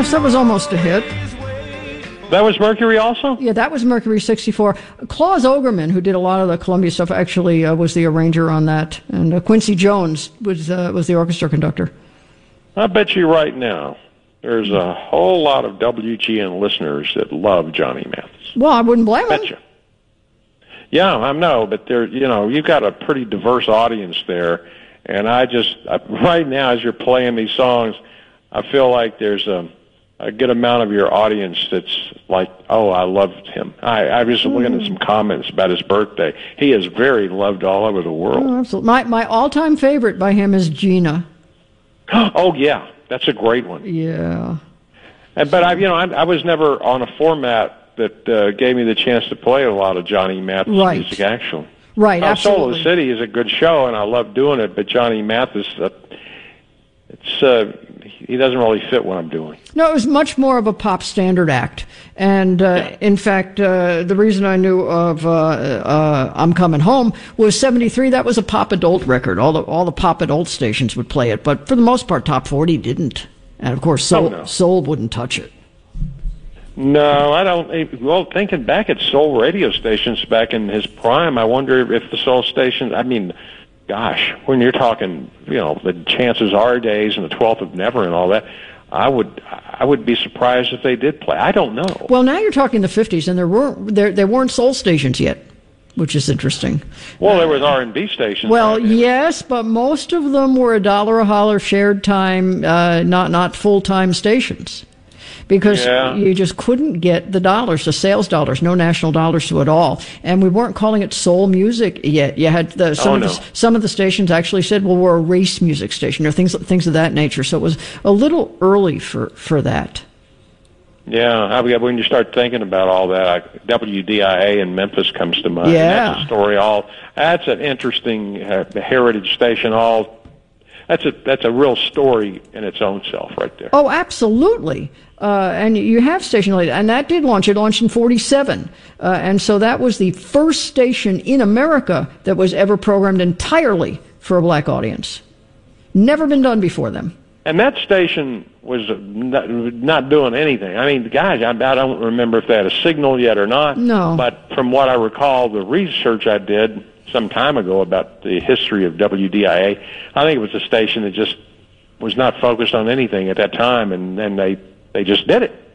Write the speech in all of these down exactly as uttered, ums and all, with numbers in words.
Yes, that was almost a hit. That was Mercury also? Yeah, that was Mercury sixty-four. Claus Ogerman, who did a lot of the Columbia stuff, actually uh, was the arranger on that. And uh, Quincy Jones was uh, was the orchestra conductor. I bet you right now there's a whole lot of W G N listeners that love Johnny Mathis. Well, I wouldn't blame them. Bet you. Yeah, I know, but there, you know, you've got a pretty diverse audience there. And I just, I, right now, as you're playing these songs, I feel like there's a... a good amount of your audience that's like, oh, I loved him. I, I was mm. looking at some comments about his birthday. He is very loved all over the world. Oh, absolutely. My, my all-time favorite by him is Gina. Oh, yeah. That's a great one. Yeah. And, but, I, you know, I, I was never on a format that uh, gave me the chance to play a lot of Johnny Mathis right. music, actually. Right, uh, absolutely. Soul of the City is a good show, and I love doing it, but Johnny Mathis, uh, it's... Uh, he doesn't really fit what I'm doing. No, it was much more of a pop standard act. And, uh, yeah. in fact, uh, the reason I knew of uh, uh, I'm Coming Home was seventy-three. That was a pop adult record. All the all the pop adult stations would play it. But for the most part, Top forty didn't. And, of course, Soul, oh, no. Soul wouldn't touch it. No, I don't. Well, thinking back at Soul radio stations back in his prime, I wonder if the Soul stations, I mean... Gosh, when you're talking, you know, the Chances Are days and the twelfth of Never and all that, I would I would be surprised if they did play. I don't know. Well, now you're talking the fifties, and there weren't there there weren't soul stations yet, which is interesting. Well, there was R and B stations. Well, yes, but most of them were a dollar a holler shared time, uh, not not full time stations. Because yeah. you just couldn't get the dollars, the sales dollars, no national dollars to it all. And we weren't calling it soul music yet. You had the, some, oh, of no. the, some of the stations actually said, well, we're a race music station, or things things of that nature. So it was a little early for, for that. Yeah, when you start thinking about all that, I, W D I A in Memphis comes to mind. Yeah. That's a story. All That's an interesting uh, heritage station. All That's a, that's a real story in its own self right there. Oh, absolutely. Uh, and you have station later, and that did launch. It launched in forty-seven, uh, and so that was the first station in America that was ever programmed entirely for a black audience. Never been done before them. And that station was not, not doing anything. I mean, guys, I, I don't remember if they had a signal yet or not. No. But from what I recall, the research I did some time ago about the history of W D I A, I think it was a station that just was not focused on anything at that time, and then they. They just did it.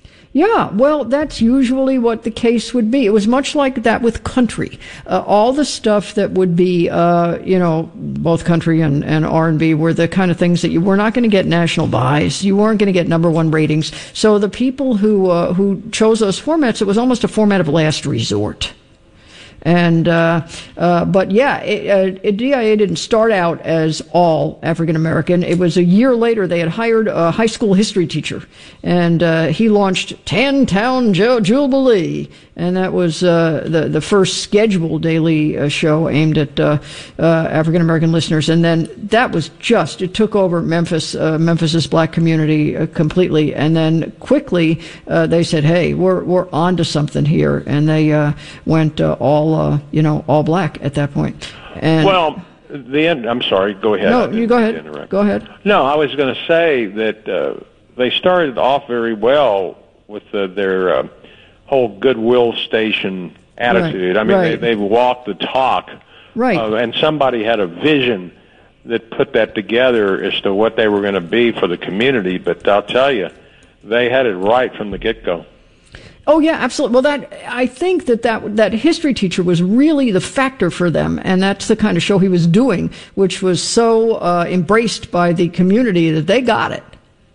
Yeah, well, that's usually what the case would be. It was much like that with country. Uh, all the stuff that would be, uh, you know, both country and, and R and B were the kind of things that you were not going to get national buys. You weren't going to get number one ratings. So the people who uh, who chose those formats, it was almost a format of last resort. And, uh, uh, but yeah, it, uh, D I A didn't start out as all African American. It was a year later they had hired a high school history teacher, and, uh, he launched Tan Town Jubilee. And that was, uh, the, the first scheduled daily uh, show aimed at, uh, uh, African American listeners. And then that was just, it took over Memphis, uh, Memphis's black community uh, completely. And then quickly, uh, they said, hey, we're, we're onto something here. And they, uh, went, uh, all, uh, you know, all black at that point. And well, the end, I'm sorry, go ahead. No, you go ahead. Go ahead. No, I was going to say that, uh, they started off very well with uh, their, uh, whole Goodwill station attitude. Right, I mean, right. they, they walked the talk. Right. Uh, and somebody had a vision that put that together as to what they were going to be for the community. But I'll tell you, they had it right from the get-go. Oh, yeah, absolutely. Well, that I think that, that that history teacher was really the factor for them, and that's the kind of show he was doing, which was so uh, embraced by the community that they got it.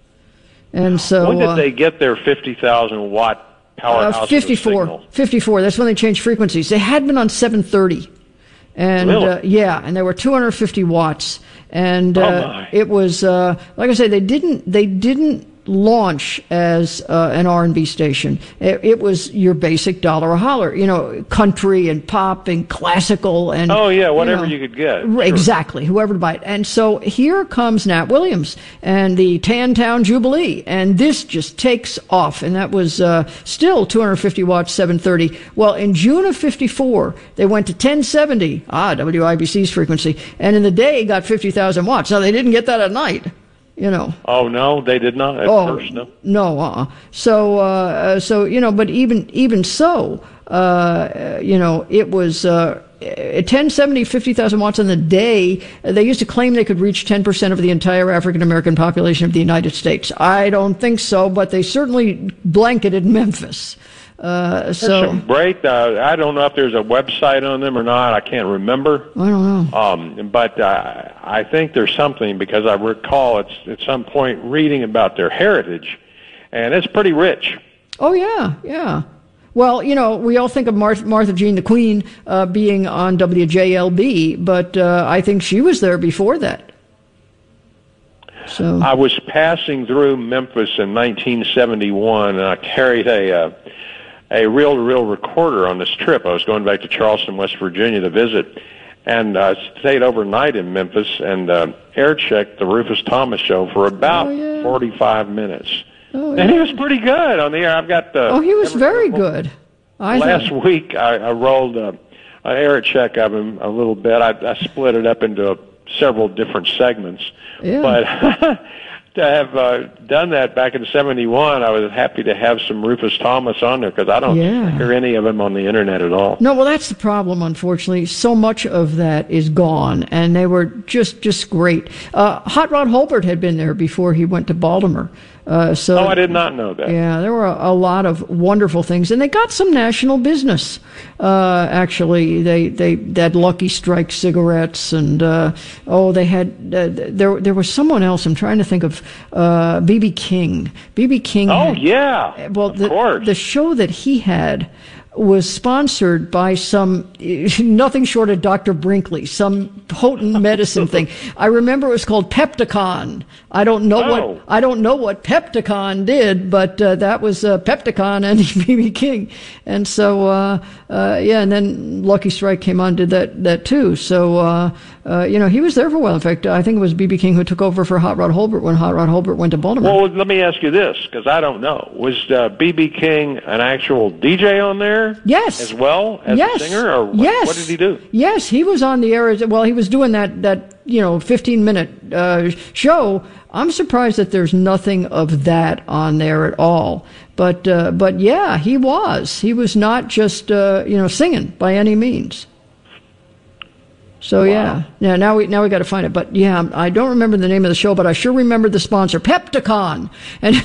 And so, when did uh, they get their fifty thousand watt powerhouse? Uh, fifty-four. fifty-four. That's when they changed frequencies. They had been on seven thirty. And, really? uh, yeah, and they were two hundred fifty watts. And, uh, oh it was, uh, like I say, they didn't, they didn't launch as uh, an R and B station. It, it was your basic dollar a holler, you know, country and pop and classical and oh yeah, whatever you, know, you could get. Sure. Exactly, whoever to buy it. And so here comes Nat Williams and the Tan Town Jubilee, and this just takes off. And that was uh, still two hundred fifty watts, seven thirty. Well, in June of fifty-four, they went to ten seventy, ah, W I B C's frequency, and in the day got fifty thousand watts. Now they didn't get that at night. You know. Oh no, they did not at oh, first. No. No. Uh-uh. So, uh, so you know, but even even so, uh, you know, it was uh, ten seventy, fifty thousand watts in the day. They used to claim they could reach ten percent of the entire African American population of the United States. I don't think so, but they certainly blanketed Memphis. Uh, so there's some great. Uh, I don't know if there's a website on them or not. I can't remember. I don't know. Um, but uh, I think there's something, because I recall it's at some point reading about their heritage, and it's pretty rich. Oh yeah, yeah. Well, you know, we all think of Martha, Martha Jean the Queen uh, being on W J L B, but uh, I think she was there before that. So I was passing through Memphis in nineteen seventy-one, and I carried a. Uh, a reel-to-reel recorder on this trip. I was going back to Charleston, West Virginia to visit, and uh, stayed overnight in Memphis and uh, air-checked the Rufus Thomas show for about oh, yeah. forty-five minutes. Oh, and yeah. he was pretty good on the air. I've got the. Oh, he was very good. I last thought. week, I, I rolled a, an air check of him a little bit. I, I split it up into a, several different segments. Yeah. But to have uh, done that back in seventy-one, I was happy to have some Rufus Thomas on there, because I don't yeah. hear any of him on the internet at all. No, well, that's the problem, unfortunately. So much of that is gone, and they were just, just great. Uh, Hot Rod Holbert had been there before he went to Baltimore. Uh, so, oh, I did not know that. Yeah, there were a, a lot of wonderful things, and they got some national business. Uh, actually, they they they had Lucky Strike cigarettes, and uh, oh, they had uh, there there was someone else. I'm trying to think of uh, B B King. B B King. Oh had, yeah, well, of the, course. The show that he had was sponsored by some, nothing short of Doctor Brinkley, some potent medicine thing. I remember it was called Pepticon. I don't know oh. what, I don't know what Pepticon did, but, uh, that was, uh, Pepticon and B B King. And so, uh, uh, yeah, and then Lucky Strike came on and did that, that too. So, uh, uh, you know, he was there for a while. In fact, I think it was B B King who took over for Hot Rod Holbert when Hot Rod Holbert went to Baltimore. Well, let me ask you this, because I don't know. Was uh, B B King an actual D J on there? Yes. As well as yes. a singer? Or what, yes. what did he do? Yes, he was on the air. As, well, he was doing that, that you know, fifteen-minute uh, show. I'm surprised that there's nothing of that on there at all. But, uh, but yeah, he was. He was not just, uh, you know, singing by any means. So wow. yeah, yeah. Now we now we got to find it, but yeah, I don't remember the name of the show, but I sure remember the sponsor, Pepticon. And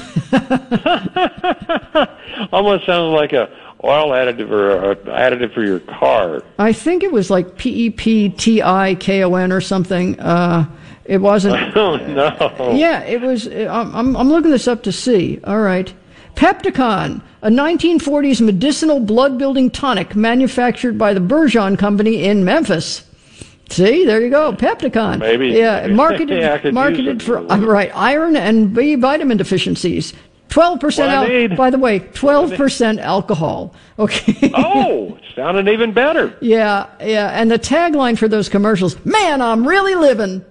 almost sounds like a oil additive or a additive for your car. I think it was like P E P T I K O N or something. Uh, it wasn't. Oh no. Yeah, it was. I'm I'm looking this up to see. All right. Pepticon, a nineteen forties medicinal blood-building tonic manufactured by the Bergeon Company in Memphis. See, there you go, Pepticon. Maybe. Yeah, maybe. marketed yeah, marketed for uh, right iron and B vitamin deficiencies. Twelve percent. Al- by the way, twelve percent alcohol. Okay. Oh, sounded even better. Yeah, yeah, and the tagline for those commercials: "Man, I'm really living."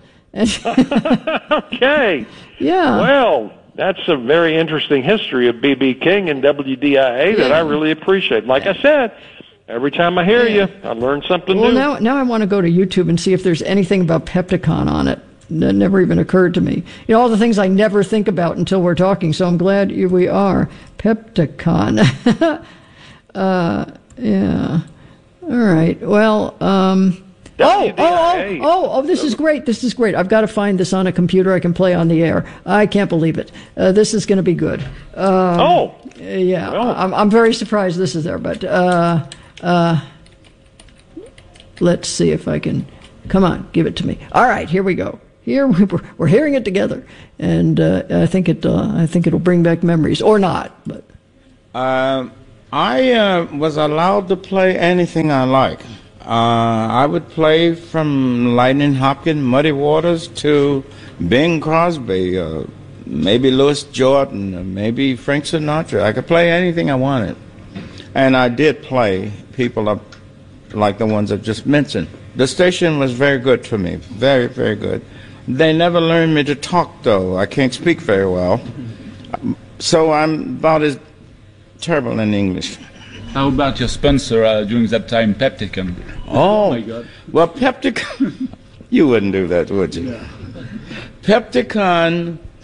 Okay. Yeah. Well, that's a very interesting history of B B King and W D I A that yeah. I really appreciate. Like I said, every time I hear yeah. you, I learn something well, new. Well, now, now I want to go to YouTube and see if there's anything about Pepticon on it. That never even occurred to me. You know, all the things I never think about until we're talking, so I'm glad here we are. Pepticon. uh, yeah. All right. Well, um... Oh, oh, oh, oh, oh, this is great. This is great. I've got to find this on a computer I can play on the air. I can't believe it. Uh, this is going to be good. Uh, oh. Yeah. Well. I'm, I'm very surprised this is there, but uh, uh, let's see if I can. Come on, give it to me. All right, here we go. Here we're, we're hearing it together, and uh, I think it. Uh, I think it'll bring back memories, or not. But uh, I uh, was allowed to play anything I like. Uh, I would play from Lightning Hopkins, Muddy Waters to Bing Crosby, uh, maybe Louis Jordan, uh, maybe Frank Sinatra. I could play anything I wanted. And I did play people up like the ones I've just mentioned. The station was very good for me, very, very good. They never learned me to talk, though. I can't speak very well. So I'm about as terrible in English. How about your sponsor uh, during that time, Pepticon? Oh, oh my God. Well, Pepticon, you wouldn't do that, would you? Yeah. Pepticon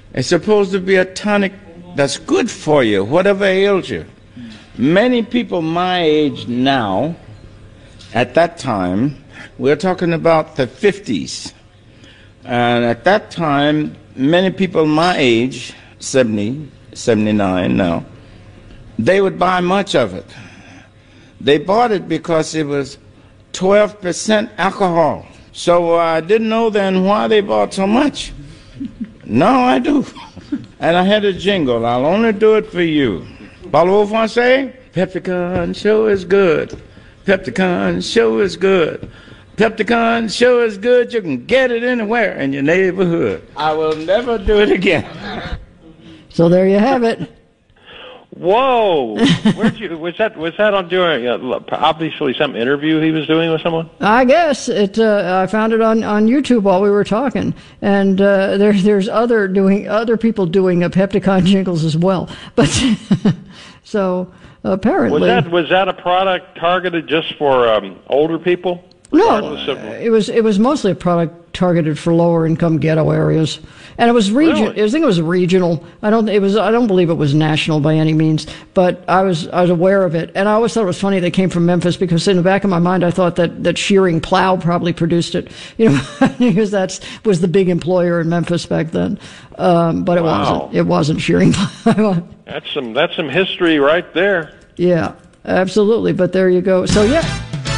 It's supposed to be a tonic that's good for you, whatever ails you. Many people my age now, at that time, we're talking about the fifties. And at that time, many people my age, seventy, seventy-nine now, they would buy much of it. They bought it because it was twelve percent alcohol. So uh, I didn't know then why they bought so much. Now I do. And I had a jingle, I'll only do it for you. Parlez-vous français? Pepticon sure is good. Pepticon sure is good. Pepticon sure is good. You can get it anywhere in your neighborhood. I will never do it again. So there you have it. Whoa! Where'd you? Was that? Was that on doing? Uh, obviously, some interview he was doing with someone. I guess it. Uh, I found it on, on YouTube while we were talking, and uh, there there's other doing other people doing a Pepticon jingles as well. But so apparently, was that was that a product targeted just for um, older people? No, it was it was mostly a product targeted for lower income ghetto areas, and it was region. Really? I think it was regional. I don't. It was. I don't believe it was national by any means, but I was I was aware of it, and I always thought it was funny they came from Memphis because in the back of my mind I thought that that Shearing Plow probably produced it, you know, because that was the big employer in Memphis back then. Um, but it Wow. wasn't. It wasn't Shearing Plow. That's some that's some history right there. Yeah, absolutely. But there you go. So yeah.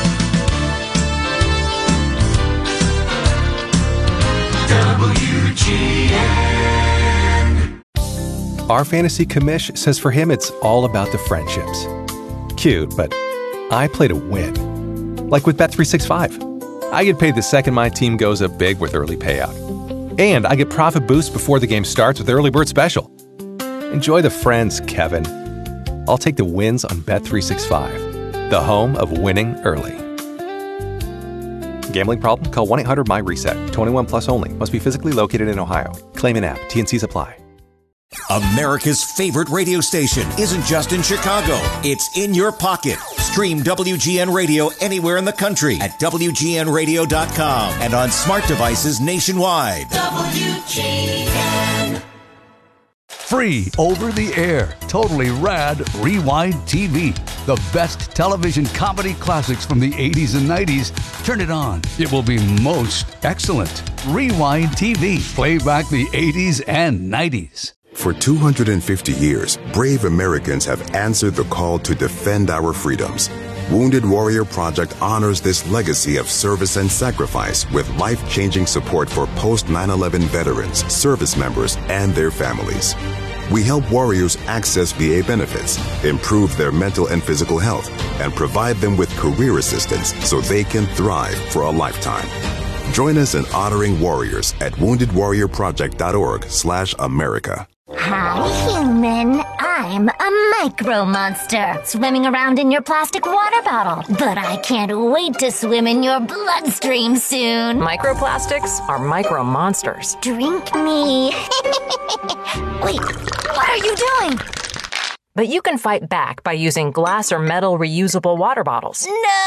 W G N. Our fantasy commish says for him it's all about the friendships. Cute, but I play to win. Like with Bet three sixty-five. I get paid the second my team goes up big with early payout. And I get profit boost before the game starts with Early Bird Special. Enjoy the friends, Kevin. I'll take the wins on Bet three sixty-five, the home of winning early. Gambling problem? Call one eight hundred M Y reset. twenty-one plus only. Must be physically located in Ohio. Claim in app. T N Cs apply. America's favorite radio station isn't just in Chicago. It's in your pocket. Stream W G N Radio anywhere in the country at W G N radio dot com and on smart devices nationwide. W G N. Free over the air, totally rad Rewind T V. The best television comedy classics from the eighties and nineties. Turn it on. It will be most excellent. Rewind T V. Play back the eighties and nineties. For two hundred fifty years, brave Americans have answered the call to defend our freedoms. Wounded Warrior Project honors this legacy of service and sacrifice with life-changing support for post nine eleven veterans, service members, and their families. We help warriors access V A benefits, improve their mental and physical health, and provide them with career assistance so they can thrive for a lifetime. Join us in honoring warriors at wounded warrior project dot org slash America. Hi, human. I'm a micro monster, swimming around in your plastic water bottle. But I can't wait to swim in your bloodstream soon. Microplastics are micro monsters. Drink me. Wait, what are you doing? But you can fight back by using glass or metal reusable water bottles.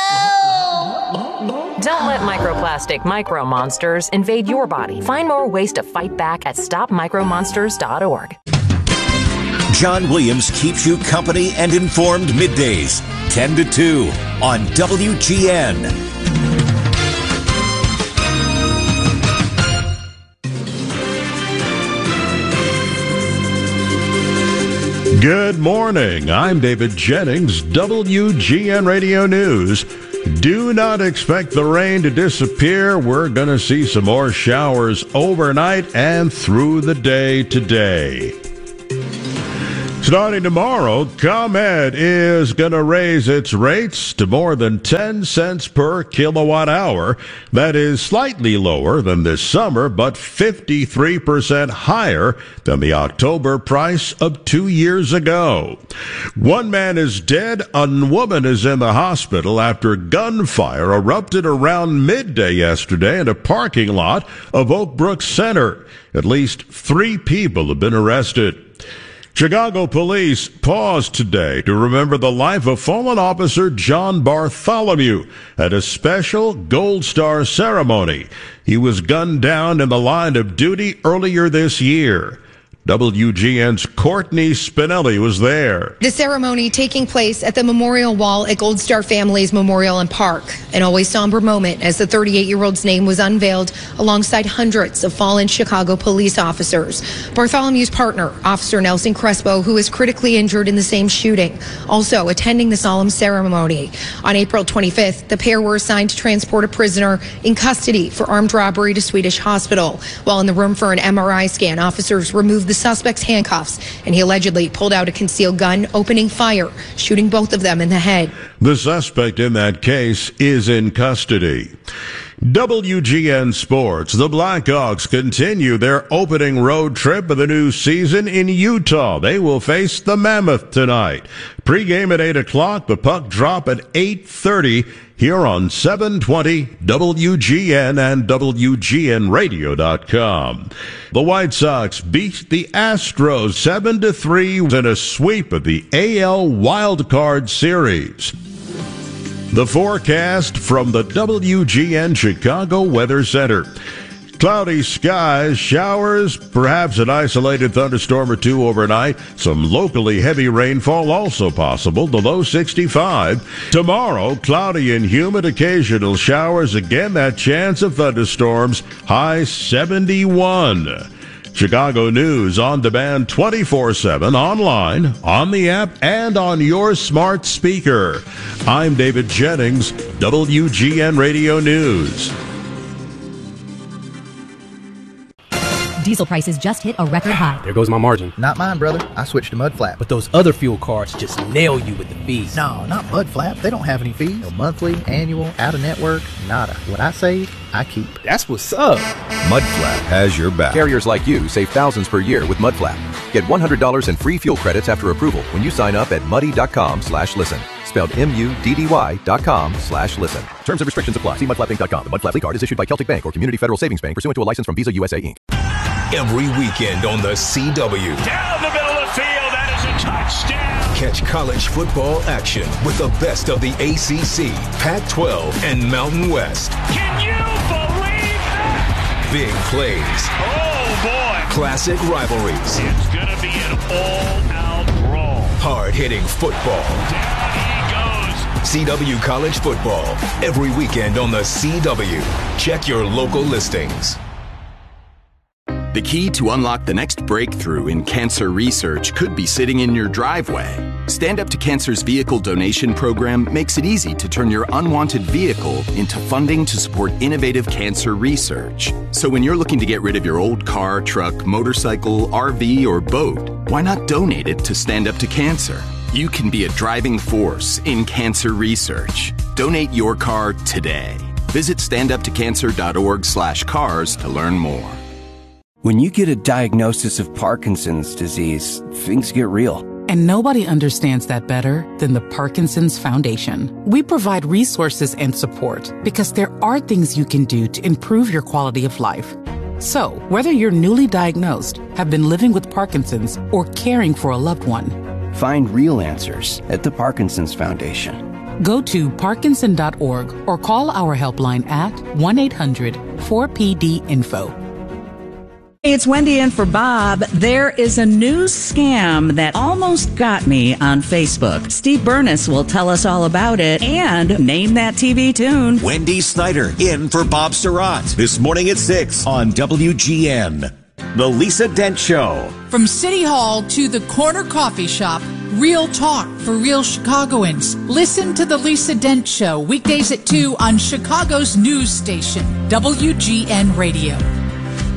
No! Don't let microplastic micro monsters invade your body. Find more ways to fight back at stop micro monsters dot org. John Williams keeps you company and informed middays, ten to two on W G N. Good morning. I'm David Jennings, W G N Radio News. Do not expect the rain to disappear. We're going to see some more showers overnight and through the day today. Starting tomorrow, ComEd is going to raise its rates to more than ten cents per kilowatt hour. That is slightly lower than this summer, but fifty-three percent higher than the October price of two years ago. One man is dead. A woman is in the hospital after gunfire erupted around midday yesterday in a parking lot of Oak Brook Center. At least three people have been arrested. Chicago police paused today to remember the life of fallen officer John Bartholomew at a special Gold Star ceremony. He was gunned down in the line of duty earlier this year. W G N's Courtney Spinelli was there. The ceremony taking place at the memorial wall at Gold Star Family's Memorial and Park. An always somber moment as the thirty-eight-year-old's name was unveiled alongside hundreds of fallen Chicago police officers. Bartholomew's partner, Officer Nelson Crespo, who was critically injured in the same shooting, also attending the solemn ceremony. On April twenty-fifth, the pair were assigned to transport a prisoner in custody for armed robbery to Swedish Hospital. While in the room for an M R I scan, officers removed the suspect's handcuffs, and he allegedly pulled out a concealed gun, opening fire, shooting both of them in the head. The suspect in that case is in custody. W G N Sports. The Blackhawks continue their opening road trip of the new season in Utah. They will face the Mammoth tonight. Pre-game at eight o'clock, the puck drop at eight thirty here on seven twenty W G N and W G N radio dot com. The White Sox beat the Astros seven to three in a sweep of the A L Wild Card Series. The forecast from the W G N Chicago Weather Center. Cloudy skies, showers, perhaps an isolated thunderstorm or two overnight. Some locally heavy rainfall also possible, the low sixty-five. Tomorrow, cloudy and humid, occasional showers. Again, that chance of thunderstorms, high seventy-one. Chicago News on demand twenty-four seven, online, on the app, and on your smart speaker. I'm David Jennings, W G N Radio News. Diesel prices just hit a record high. There goes my margin. Not mine, brother. I switched to Mudflap. But those other fuel cards just nail you with the fees. No, not Mudflap. They don't have any fees. No monthly, annual, out-of-network, nada. What I save, I keep. That's what's up. Mudflap has your back. Carriers like you save thousands per year with Mudflap. Get one hundred dollars in free fuel credits after approval when you sign up at muddy.com slash listen. Spelled M-U-D-D-Y dot com slash listen. Terms and restrictions apply. See mudflap inc dot com. The Mudflap card is issued by Celtic Bank or Community Federal Savings Bank pursuant to a license from Visa U S A, Incorporated. Every weekend on the C W. Down the middle of the field, that is a touchdown. Catch college football action with the best of the A C C, Pac twelve, and Mountain West. Can you believe that? Big plays. Oh, boy. Classic rivalries. It's going to be an all-out brawl. Hard-hitting football. Down he goes. C W College Football. Every weekend on the C W. Check your local listings. The key to unlock the next breakthrough in cancer research could be sitting in your driveway. Stand Up to Cancer's vehicle donation program makes it easy to turn your unwanted vehicle into funding to support innovative cancer research. So when you're looking to get rid of your old car, truck, motorcycle, R V, or boat, why not donate it to Stand Up to Cancer? You can be a driving force in cancer research. Donate your car today. Visit standuptocancer.org slash cars to learn more. When you get a diagnosis of Parkinson's disease, things get real. And nobody understands that better than the Parkinson's Foundation. We provide resources and support because there are things you can do to improve your quality of life. So, whether you're newly diagnosed, have been living with Parkinson's, or caring for a loved one, find real answers at the Parkinson's Foundation. Go to parkinson dot org or call our helpline at one eight hundred four P D info. Hey, it's Wendy in for Bob. There is a new scam that almost got me on Facebook. Steve Burness will tell us all about it and name that T V tune. Wendy Snyder in for Bob Surratt this morning at six on W G N. The Lisa Dent Show. From City Hall to the corner coffee shop, real talk for real Chicagoans. Listen to The Lisa Dent Show weekdays at two on Chicago's news station, W G N Radio.